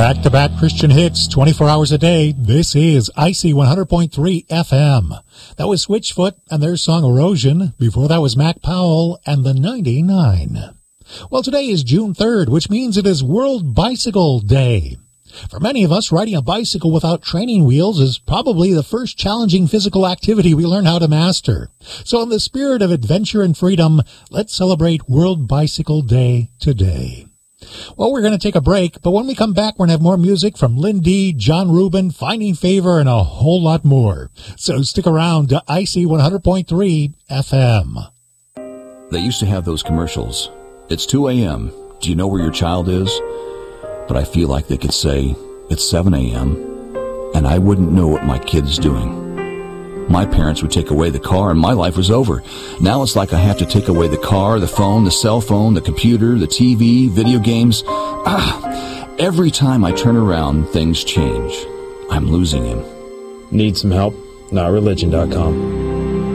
Back-to-back Christian hits, 24 hours a day. This is IC 100.3 FM. That was Switchfoot and their song Erosion. Before that was Mac Powell and the 99. Well, today is June 3rd, which means it is World Bicycle Day. For many of us, riding a bicycle without training wheels is probably the first challenging physical activity we learn how to master. So in the spirit of adventure and freedom, let's celebrate World Bicycle Day today. Well, we're going to take a break, but when we come back, we're going to have more music from Lynn D, John Rubin, Finding Favor, and a whole lot more. So stick around to IC 100.3 FM. They used to have those commercials. It's 2 a.m. Do you know where your child is? But I feel like they could say, it's 7 a.m., and I wouldn't know what my kid's doing. My parents would take away the car, and my life was over. Now it's like I have to take away the car, the phone, the cell phone, the computer, the TV, video games. Every time I turn around, things change. I'm losing him. Need some help? NotReligion.com.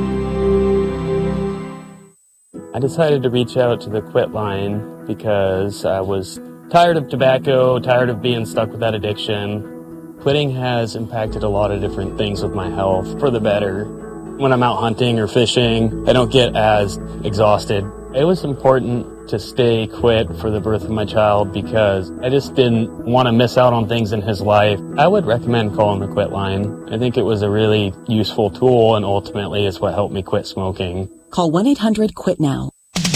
I decided to reach out to the Quit line because I was tired of tobacco, tired of being stuck with that addiction. Quitting has impacted a lot of different things with my health for the better. When I'm out hunting or fishing, I don't get as exhausted. It was important to stay quit for the birth of my child because I just didn't want to miss out on things in his life. I would recommend calling the Quit line. I think it was a really useful tool, and ultimately it's what helped me quit smoking. Call 1-800-QUIT-NOW.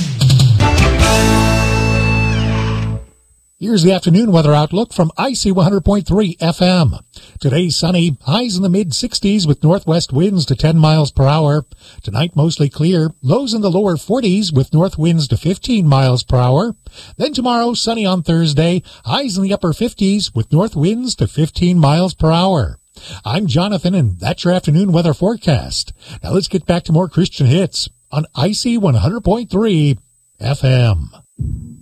Here's the afternoon weather outlook from IC 100.3 FM. Today sunny, highs in the mid-60s with northwest winds to 10 miles per hour. Tonight mostly clear, lows in the lower 40s with north winds to 15 miles per hour. Then tomorrow sunny on Thursday, highs in the upper 50s with north winds to 15 miles per hour. I'm Jonathan, and that's your afternoon weather forecast. Now let's get back to more Christian hits on IC 100.3 FM.